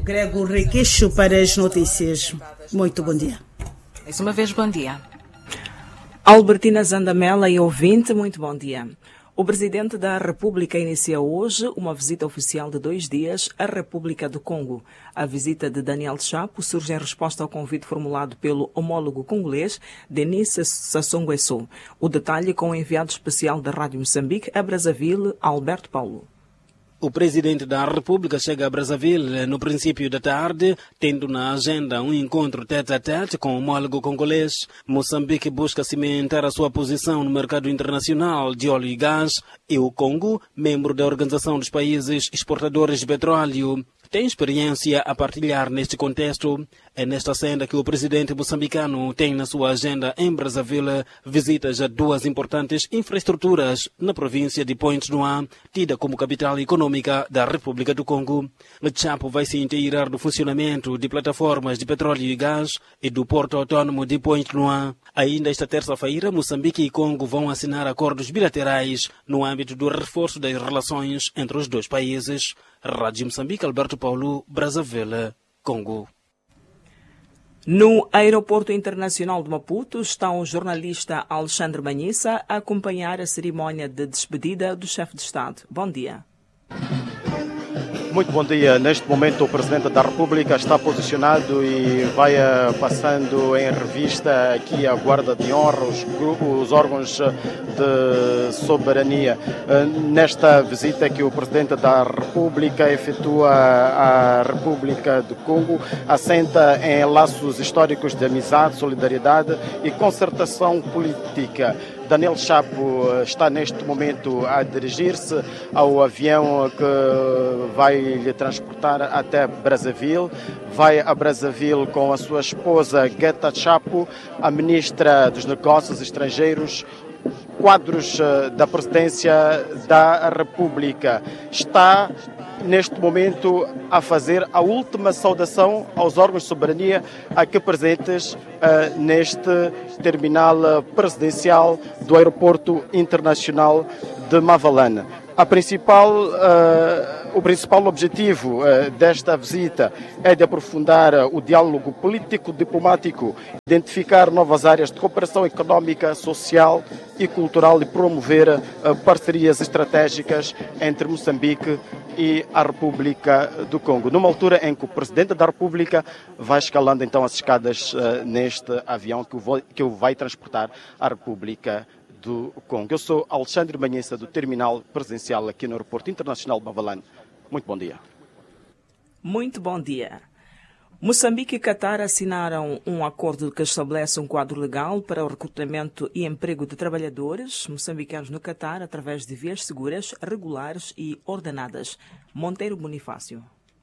Grego Requeixo para as notícias. Muito bom dia. Mais uma vez, bom dia. Albertina Zandamela e ouvinte, muito bom dia. O Presidente da República inicia hoje uma visita oficial de 2 dias à República do Congo. A visita de Daniel Chapo surge em resposta ao convite formulado pelo homólogo congolês Denis Sassou Nguesso. O detalhe com o enviado especial da Rádio Moçambique a Brazzaville, Alberto Paulo. O Presidente da República chega a Brazzaville no princípio da tarde, tendo na agenda um encontro tete-a-tete com o homólogo congolês. Moçambique busca cimentar a sua posição no mercado internacional de óleo e gás e o Congo, membro da Organização dos Países Exportadores de Petróleo, tem experiência a partilhar neste contexto. É nesta senda que o presidente moçambicano tem na sua agenda em Brazzaville visitas a 2 importantes infraestruturas na província de Pointe-Noire, tida como capital econômica da República do Congo. O Chapo vai se inteirar do funcionamento de plataformas de petróleo e gás e do porto autônomo de Pointe-Noire. Ainda esta terça-feira, Moçambique e Congo vão assinar acordos bilaterais no âmbito do reforço das relações entre os 2 países. Rádio Moçambique, Alberto Paulo, Brazzaville, Congo. No Aeroporto Internacional de Maputo está o jornalista Alexandre Manhissa a acompanhar a cerimónia de despedida do chefe de Estado. Bom dia. Muito bom dia. Neste momento o Presidente da República está posicionado e vai passando em revista aqui a Guarda de Honra, os órgãos de soberania. Nesta visita que o Presidente da República efetua à República do Congo, assenta em laços históricos de amizade, solidariedade e concertação política. Daniel Chapo está neste momento a dirigir-se ao avião que vai lhe transportar até Brazzaville. Vai a Brazzaville com a sua esposa Guetta Chapo, a ministra dos Negócios Estrangeiros, quadros da Presidência da República. Está neste momento a fazer a última saudação aos órgãos de soberania aqui presentes neste terminal presidencial do Aeroporto Internacional de Mavalane. O principal objetivo desta visita é de aprofundar o diálogo político-diplomático, identificar novas áreas de cooperação económica, social e cultural e promover parcerias estratégicas entre Moçambique e a República do Congo. Numa altura em que o Presidente da República vai escalando então as escadas neste avião que o vai transportar à República do Congo. Eu sou Alexandre Manhissa, do terminal presidencial aqui no Aeroporto Internacional de Mavalane. Muito bom dia. Muito bom dia. Moçambique e Catar assinaram um acordo que estabelece um quadro legal para o recrutamento e emprego de trabalhadores moçambicanos no Catar através de vias seguras, regulares e ordenadas. Monteiro Bonifácio.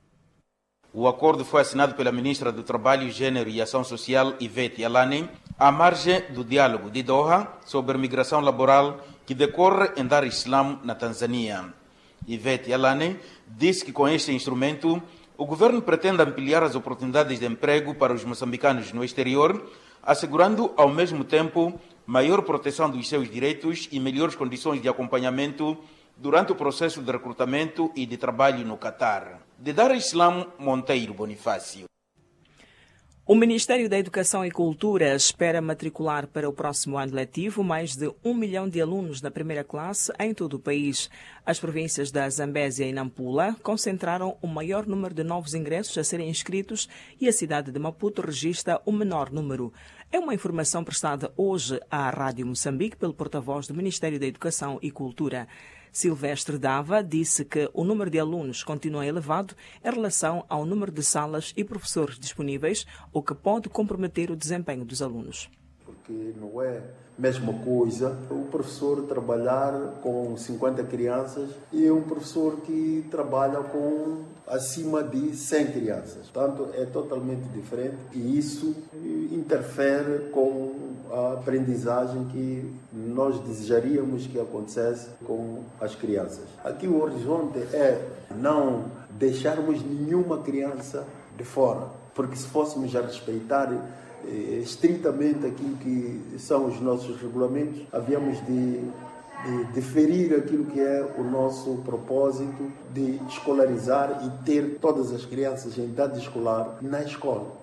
O acordo foi assinado pela Ministra do Trabalho, Gênero e Ação Social, Ivete Yalane, à margem do diálogo de Doha sobre migração laboral que decorre em Dar es Salaam, na Tanzânia. Ivete Yalane disse que com este instrumento o governo pretende ampliar as oportunidades de emprego para os moçambicanos no exterior, assegurando ao mesmo tempo maior proteção dos seus direitos e melhores condições de acompanhamento durante o processo de recrutamento e de trabalho no Catar. De Dar es Salaam, Monteiro Bonifácio. O Ministério da Educação e Cultura espera matricular para o próximo ano letivo mais de 1 milhão de alunos na primeira classe em todo o país. As províncias da Zambésia e Nampula concentraram o maior número de novos ingressos a serem inscritos e a cidade de Maputo registra o menor número. É uma informação prestada hoje à Rádio Moçambique pelo porta-voz do Ministério da Educação e Cultura. Silvestre Dava disse que o número de alunos continua elevado em relação ao número de salas e professores disponíveis, o que pode comprometer o desempenho dos alunos. Porque não é a mesma coisa o professor trabalhar com 50 crianças e um professor que trabalha com acima de 100 crianças. Portanto, é totalmente diferente e isso interfere com a aprendizagem que nós desejaríamos que acontecesse com as crianças. Aqui o horizonte é não deixarmos nenhuma criança de fora, porque se fôssemos a respeitar estritamente aquilo que são os nossos regulamentos, havíamos de deferir aquilo que é o nosso propósito de escolarizar e ter todas as crianças em idade escolar na escola.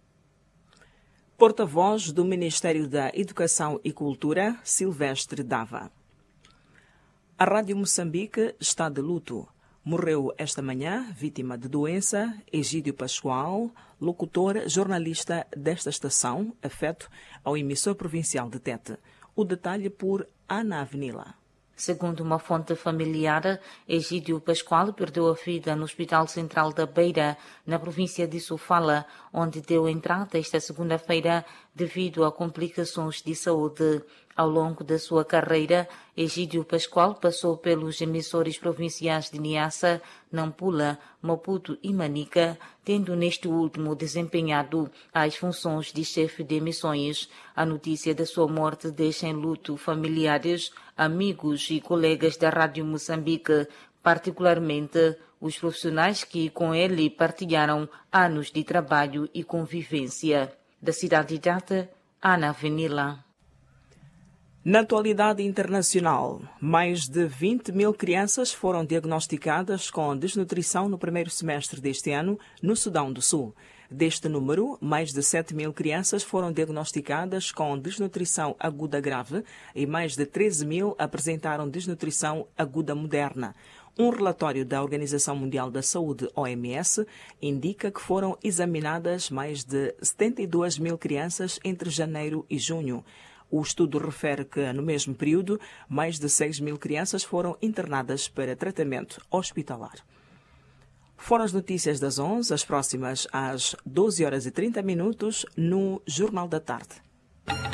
Porta-voz do Ministério da Educação e Cultura, Silvestre Dava. A Rádio Moçambique está de luto. Morreu esta manhã, vítima de doença, Egídio Pascoal, locutor, jornalista desta estação, afeto ao emissor provincial de Tete. O detalhe por Ana Avenila. Segundo uma fonte familiar, Egídio Pascoal perdeu a vida no Hospital Central da Beira, na província de Sofala, onde deu entrada esta segunda-feira devido a complicações de saúde. Ao longo da sua carreira, Egídio Pascoal passou pelos emissores provinciais de Niassa, Nampula, Maputo e Manica, tendo neste último desempenhado as funções de chefe de emissões. A notícia da sua morte deixa em luto familiares, amigos e colegas da Rádio Moçambique, particularmente os profissionais que com ele partilharam anos de trabalho e convivência. Da cidade de Tete, Ana Avenila. Na atualidade internacional, mais de 20 mil crianças foram diagnosticadas com desnutrição no primeiro semestre deste ano no Sudão do Sul. Deste número, mais de 7 mil crianças foram diagnosticadas com desnutrição aguda grave e mais de 13 mil apresentaram desnutrição aguda moderna. Um relatório da Organização Mundial da Saúde, OMS, indica que foram examinadas mais de 72 mil crianças entre janeiro e junho. O estudo refere que, no mesmo período, mais de 6 mil crianças foram internadas para tratamento hospitalar. Foram as notícias das 11, as próximas às 12h30 no Jornal da Tarde.